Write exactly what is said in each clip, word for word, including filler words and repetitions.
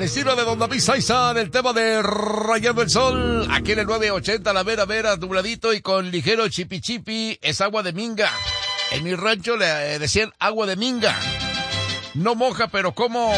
estilo de Don David Saizar, el tema de Rayando el Sol, aquí en el nueve ochenta, la vera vera, nubladito y con ligero chipi chipi, es agua de minga. En mi rancho le decían agua de minga. No moja, pero como...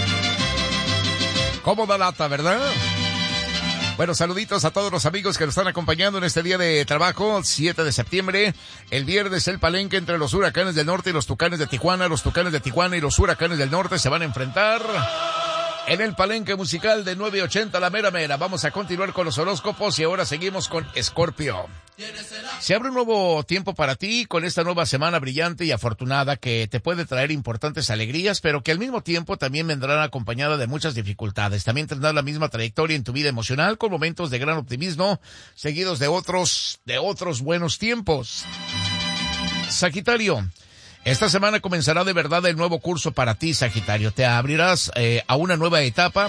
como da lata, ¿verdad? Bueno, saluditos a todos los amigos que nos están acompañando en este día de trabajo, siete de septiembre. El viernes el palenque entre los Huracanes del Norte y los Tucanes de Tijuana. Los Tucanes de Tijuana y los Huracanes del Norte se van a enfrentar en el palenque musical de nueve ochenta, la mera mera. Vamos a continuar con los horóscopos y ahora seguimos con Escorpio. Se abre un nuevo tiempo para ti con esta nueva semana brillante y afortunada que te puede traer importantes alegrías, pero que al mismo tiempo también vendrán acompañada de muchas dificultades. También tendrás la misma trayectoria en tu vida emocional con momentos de gran optimismo, seguidos de otros, de otros buenos tiempos. Sagitario. Esta semana comenzará de verdad el nuevo curso para ti, Sagitario. Te abrirás eh, a una nueva etapa,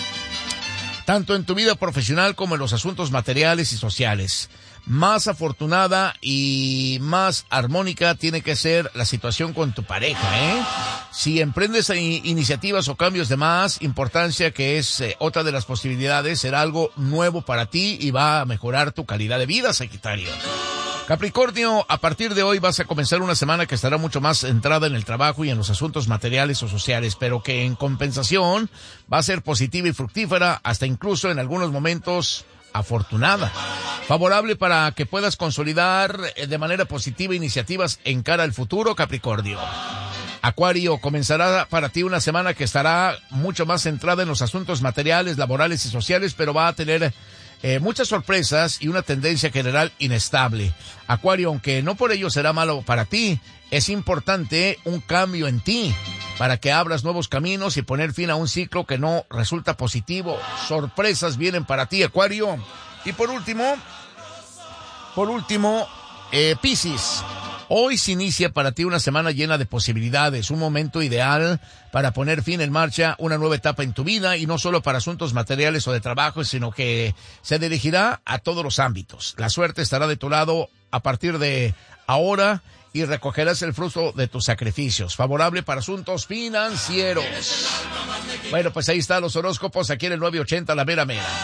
tanto en tu vida profesional como en los asuntos materiales y sociales. Más afortunada y más armónica tiene que ser la situación con tu pareja, ¿eh? Si emprendes iniciativas o cambios de más importancia, que es eh, otra de las posibilidades, será algo nuevo para ti y va a mejorar tu calidad de vida, Sagitario. Capricornio, a partir de hoy vas a comenzar una semana que estará mucho más centrada en el trabajo y en los asuntos materiales o sociales, pero que en compensación va a ser positiva y fructífera, hasta incluso en algunos momentos afortunada. Favorable para que puedas consolidar de manera positiva iniciativas en cara al futuro, Capricornio. Acuario, comenzará para ti una semana que estará mucho más centrada en los asuntos materiales, laborales y sociales, pero va a tener Eh, muchas sorpresas y una tendencia general inestable. Acuario, aunque no por ello será malo para ti, es importante un cambio en ti para que abras nuevos caminos y poner fin a un ciclo que no resulta positivo. Sorpresas vienen para ti, Acuario. Y por último, por último, eh, Piscis. Hoy se inicia para ti una semana llena de posibilidades, un momento ideal para poner fin en marcha una nueva etapa en tu vida, y no solo para asuntos materiales o de trabajo, sino que se dirigirá a todos los ámbitos. La suerte estará de tu lado a partir de ahora y recogerás el fruto de tus sacrificios. Favorable para asuntos financieros. Bueno, pues ahí están los horóscopos aquí en el nueve ochenta, la mera mera.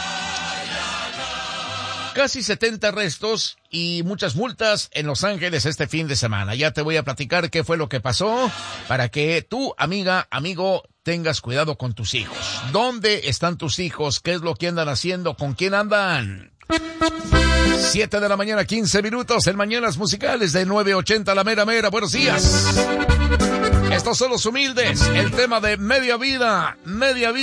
Casi setenta arrestos y muchas multas en Los Ángeles este fin de semana. Ya te voy a platicar qué fue lo que pasó para que tú, amiga, amigo, tengas cuidado con tus hijos. ¿Dónde están tus hijos? ¿Qué es lo que andan haciendo? ¿Con quién andan? Siete de la mañana, quince minutos en Mañanas Musicales de nueve ochenta, la mera mera. Buenos días. Estos son los humildes. El tema de media vida, media vida.